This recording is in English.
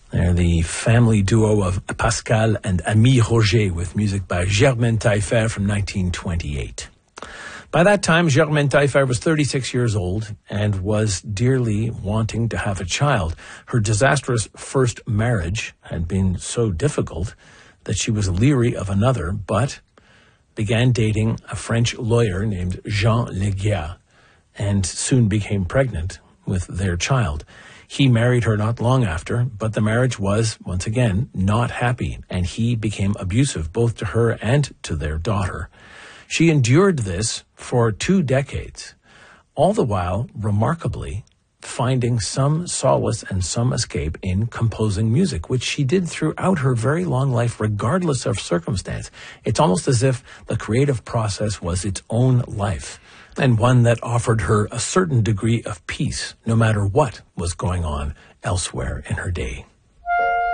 They're the family duo of Pascal and Ami Roger with music by Germaine Taillefer from 1928. By that time, Germaine Taillefer was 36 years old and was dearly wanting to have a child. Her disastrous first marriage had been so difficult that she was leery of another, but began dating a French lawyer named Jean Leguia and soon became pregnant with their child. He married her not long after, but the marriage was, once again, not happy, and he became abusive both to her and to their daughter. She endured this for 2 decades, all the while, remarkably, finding some solace and some escape in composing music, which she did throughout her very long life, regardless of circumstance. It's almost as if the creative process was its own life, and one that offered her a certain degree of peace, no matter what was going on elsewhere in her day.